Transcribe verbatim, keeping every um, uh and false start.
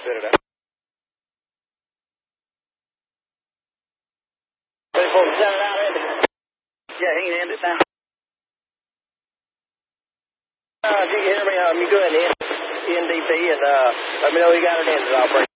Set it up. Ready for him to send it out, Andy? Yeah, he can end it now. Uh, if you can hear me, um, you go ahead and end N D P and uh, let me know you got it ended. I'll break